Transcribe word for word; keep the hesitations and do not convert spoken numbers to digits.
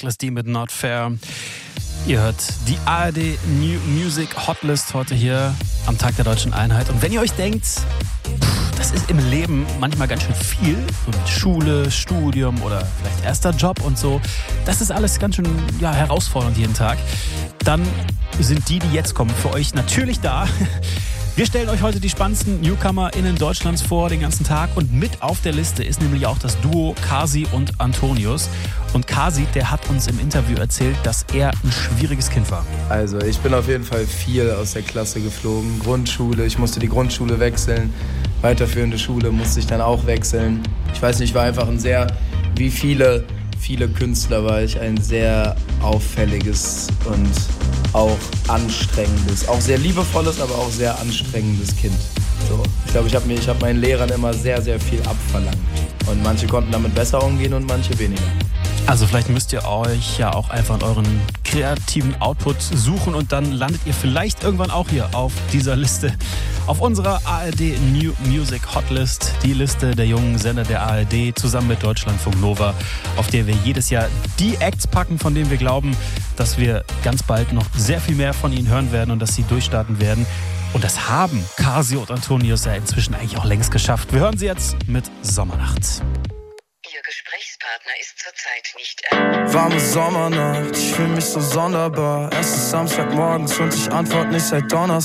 Reckless D mit Not Fair. Ihr hört die A R D New Music Hotlist heute hier am Tag der Deutschen Einheit. Und wenn ihr euch denkt, pff, das ist im Leben manchmal ganz schön viel, so mit Schule, Studium oder vielleicht erster Job und so, das ist alles ganz schön ja, herausfordernd jeden Tag, dann sind die, die jetzt kommen, für euch natürlich da. Wir stellen euch heute die spannendsten NewcomerInnen Deutschlands vor den ganzen Tag und mit auf der Liste ist nämlich auch das Duo Kasi und Antonius. Und Kasi, der hat uns im Interview erzählt, dass er ein schwieriges Kind war. Also ich bin auf jeden Fall viel aus der Klasse geflogen. Grundschule, ich musste die Grundschule wechseln. Weiterführende Schule musste ich dann auch wechseln. Ich weiß nicht, ich war einfach ein sehr, wie viele, viele Künstler war ich, ein sehr auffälliges und auch anstrengendes, auch sehr liebevolles, aber auch sehr anstrengendes Kind. So, ich glaube, ich habe mir, ich habe meinen Lehrern immer sehr, sehr viel abverlangt. Und manche konnten damit besser umgehen und manche weniger. Also vielleicht müsst ihr euch ja auch einfach in euren kreativen Output suchen und dann landet ihr vielleicht irgendwann auch hier auf dieser Liste. Auf unserer A R D New Music Hotlist, die Liste der jungen Sender der A R D zusammen mit Deutschlandfunk Nova, auf der wir jedes Jahr die Acts packen, von denen wir glauben, dass wir ganz bald noch sehr viel mehr von ihnen hören werden und dass sie durchstarten werden. Und das haben Kasi und Antonius ja inzwischen eigentlich auch längst geschafft. Wir hören sie jetzt mit Sommernacht. Ihr Gesprächspartner ist zurzeit nicht erreichbar. Warme Sommernacht, ich fühl mich so sonderbar. Es ist Samstagmorgens und ich antwort nicht seit Donnerstag.